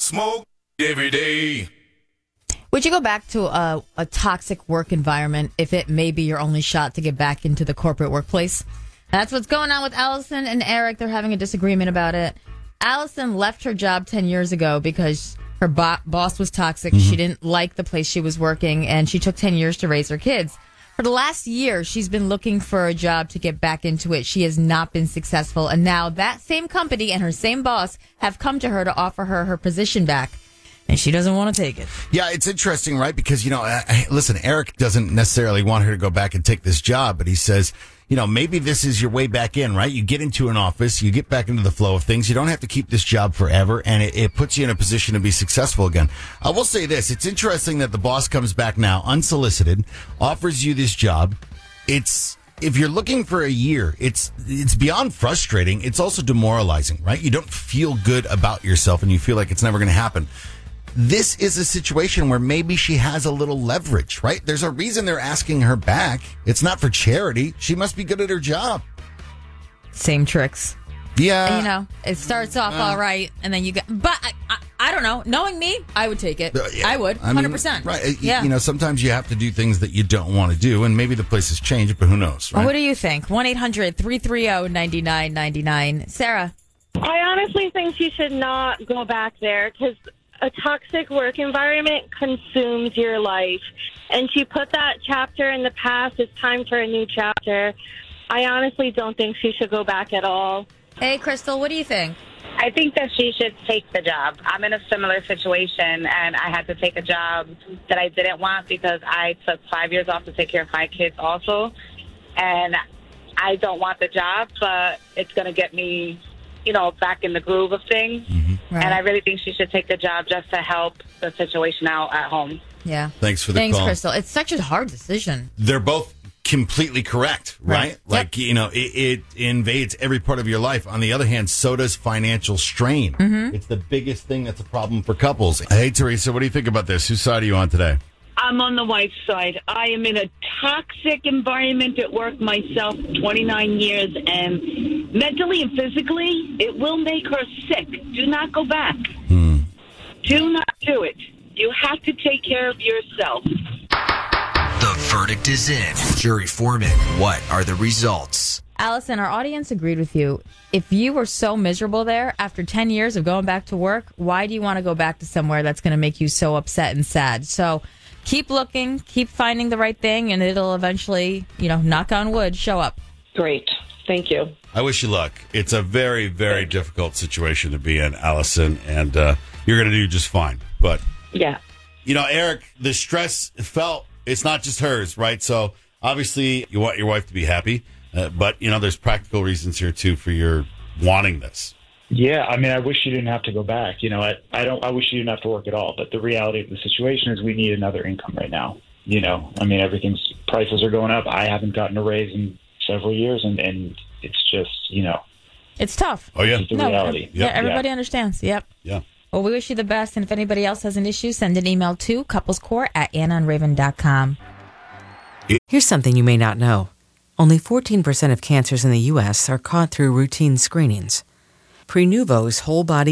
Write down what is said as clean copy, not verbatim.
Smoke every day. Would you go back to a toxic work environment if it may be your only shot to get back into the corporate workplace? That's what's going on with Allison and Eric. They're having a disagreement about it. Allison left her job 10 years ago because her boss was toxic. Mm-hmm. She didn't like the place she was working, and she took 10 years to raise her kids. For the last year, she's been looking for a job to get back into it. She has not been successful, and now that same company and her same boss have come to her to offer her her position back. And she doesn't want to take it. Yeah, it's interesting, right? Because, listen, Eric doesn't necessarily want her to go back and take this job, but he says, maybe this is your way back in, right? You get into an office, you get back into the flow of things. You don't have to keep this job forever, and it puts you in a position to be successful again. I will say this. It's interesting that the boss comes back now, unsolicited, offers you this job. If you're looking for a year, it's beyond frustrating. It's also demoralizing, right? You don't feel good about yourself, and you feel like it's never going to happen. This is a situation where maybe she has a little leverage, right? There's a reason they're asking her back. It's not for charity. She must be good at her job. Same tricks. Yeah. And, it starts off all right, and then you get... But I don't know. Knowing me, I would take it. Yeah. I would, 100%. Right. Yeah. Sometimes you have to do things that you don't want to do, and maybe the place has changed, but who knows, right? What do you think? 1-800-330-9999. Sarah? I honestly think she should not go back there because a toxic work environment consumes your life. And she put that chapter in the past. It's time for a new chapter. I honestly don't think she should go back at all. Hey, Crystal, what do you think? I think that she should take the job. I'm in a similar situation, and I had to take a job that I didn't want because I took 5 years off to take care of my kids also. And I don't want the job, but it's going to get me back in the groove of things. Mm-hmm. Right. And I really think she should take the job just to help the situation out at home. Yeah. Thanks for the call. Thanks, Crystal. It's such a hard decision. They're both completely correct, right? Like, it invades every part of your life. On the other hand, so does financial strain. Mm-hmm. It's the biggest thing that's a problem for couples. Hey, Teresa, what do you think about this? Whose side are you on today? I'm on the wife's side. I am in a toxic environment at work myself, 29 years, and mentally and physically, it will make her sick. Do not go back. Do not do it. You have to take care of yourself. The verdict is in. Jury foreman, what are the results? Allison, our audience agreed with you. If you were so miserable there after 10 years of going back to work, why do you want to go back to somewhere that's going to make you so upset and sad? So keep looking, keep finding the right thing, and it'll eventually, knock on wood, show up. Great. Thank you. I wish you luck. It's a very, very difficult situation to be in, Allison, and you're going to do just fine. But, yeah. Eric, the stress felt, it's not just hers, right? So obviously you want your wife to be happy, but, there's practical reasons here, too, for your wanting this. Yeah, I wish you didn't have to go back. I wish you didn't have to work at all. But the reality of the situation is we need another income right now. Prices are going up. I haven't gotten a raise in several years, and it's just, It's tough. Oh, yeah. It's the reality. Yeah, everybody understands. Yep. Yeah. Well, we wish you the best. And if anybody else has an issue, send an email to couplescore@annaandraven.com. Here's something you may not know. Only 14% of cancers in the U.S. are caught through routine screenings. Prenuvo's whole body